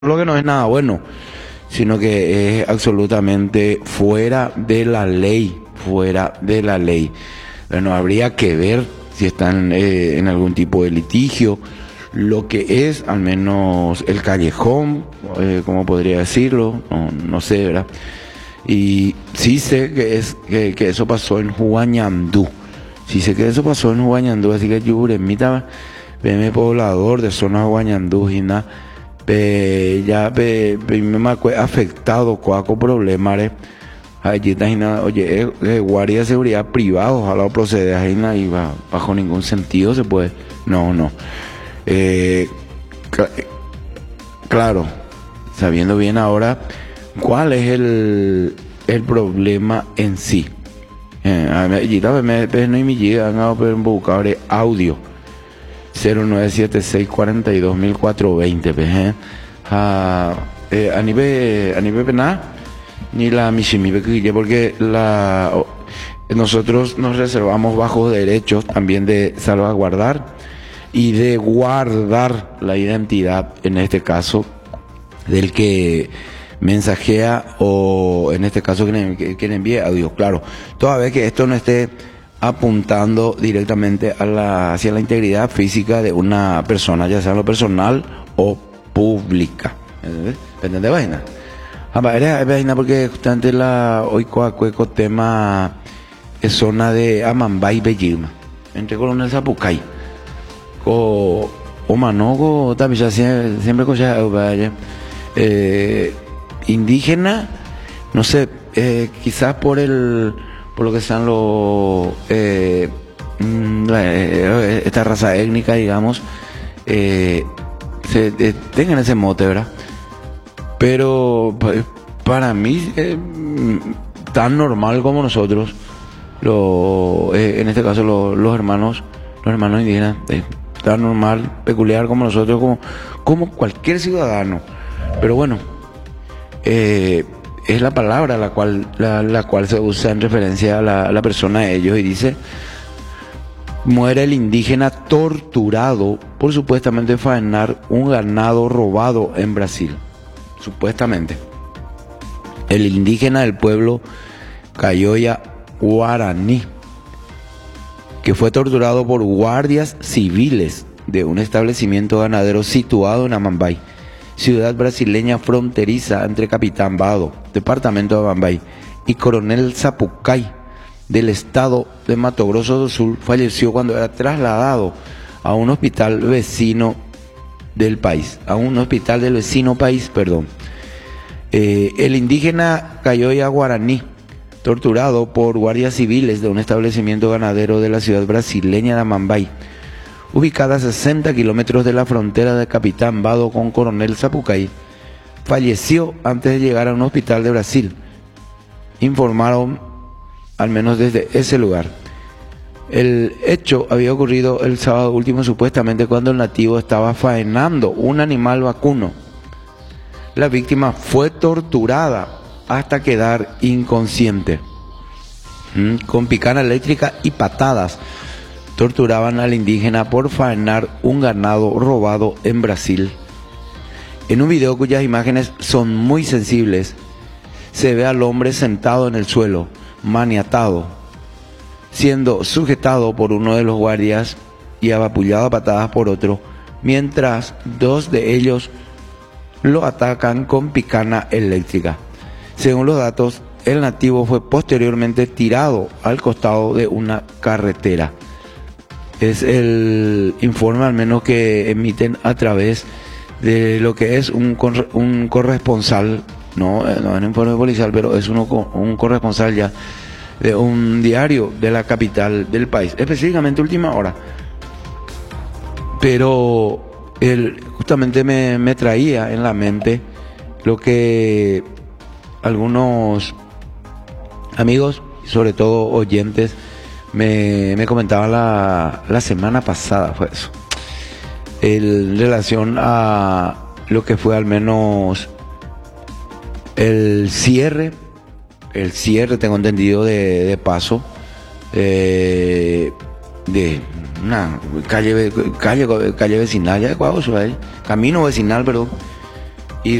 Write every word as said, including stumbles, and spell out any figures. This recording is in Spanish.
Lo que no es nada bueno, sino que es absolutamente fuera de la ley, fuera de la ley. Bueno, habría que ver si están eh, en algún tipo de litigio, lo que es al menos el callejón, eh, ¿cómo podría decirlo? No, no sé, ¿verdad? Y sí sé que, es, que, que eso pasó en Huañandú, sí sé que eso pasó en Huañandú, así que yo, Uremita, veme poblador de zona Huañandú, y nada. Pe, ya pe, pe, me ha afectado cuaco problemas allí está, oye, eh, eh, guardia de seguridad privado, ojalá procede ahí y va, bajo ningún sentido se puede, no, no, eh, cl claro, sabiendo bien ahora cuál es el, el problema en sí. Eh, allí está, me no y me llega a buscar audio cero nueve siete seis cuatro dos dos cuatro dos cero eh. a, eh, a nivel a nivel penal ni la mishimi porque la nosotros nos reservamos bajo derechos también de salvaguardar y de guardar la identidad, en este caso del que mensajea o en este caso que, que le envíe audio, claro, toda vez que esto no esté apuntando directamente a la, hacia la integridad física de una persona, ya sea en lo personal o pública. ¿Entendés, vaina? Era vaina porque justamente la hoy coacueco tema es zona de Amambay Bellirma, entre Coronel Zapucay. Co o manogo también ya siempre, siempre cosa eh, indígena, no sé, eh, quizás por el por lo que sean los eh, esta raza étnica, digamos, eh, se, eh, tengan ese mote, ¿verdad? Pero para mí eh, tan normal como nosotros, lo, eh, en este caso lo, los hermanos, los hermanos indígenas, eh, tan normal, peculiar como nosotros, como, como cualquier ciudadano. Pero bueno, eh, es la palabra la cual, la, la cual se usa en referencia a la, a la persona de ellos, y dice: muere el indígena torturado por supuestamente faenar un ganado robado en Brasil. Supuestamente. El indígena del pueblo Cayoya Guaraní, que fue torturado por guardias civiles de un establecimiento ganadero situado en Amambay, ciudad brasileña fronteriza entre Capitán Bado, departamento de Amambay, y Coronel Zapucay, del estado de Mato Grosso do Sul, falleció cuando era trasladado a un hospital vecino del país, a un hospital del vecino país, perdón. Eh, el indígena Cayoya Guaraní, torturado por guardias civiles de un establecimiento ganadero de la ciudad brasileña de Amambay, ubicada a sesenta kilómetros de la frontera de Capitán Bado con Coronel Zapucay, falleció antes de llegar a un hospital de Brasil, informaron al menos desde ese lugar. El hecho había ocurrido el sábado último, supuestamente cuando el nativo estaba faenando un animal vacuno. La víctima fue torturada hasta quedar inconsciente. ¿Mm? Con picana eléctrica y patadas torturaban al indígena por faenar un ganado robado en Brasil. En un video cuyas imágenes son muy sensibles, se ve al hombre sentado en el suelo, maniatado, siendo sujetado por uno de los guardias y apabullado a patadas por otro, mientras dos de ellos lo atacan con picana eléctrica. Según los datos, el nativo fue posteriormente tirado al costado de una carretera. Es el informe al menos que emiten a través de lo que es un, un corresponsal, no, no es un informe policial, pero es uno, un corresponsal ya de un diario de la capital del país, específicamente Última Hora. Pero él justamente me, me traía en la mente lo que algunos amigos, sobre todo oyentes, me, me comentaban la, la semana pasada, fue eso, en relación a lo que fue al menos el cierre, el cierre, tengo entendido, de, de paso, eh, de una calle, calle, calle vecinal, ya de Cuauhtémoc, camino vecinal, perdón,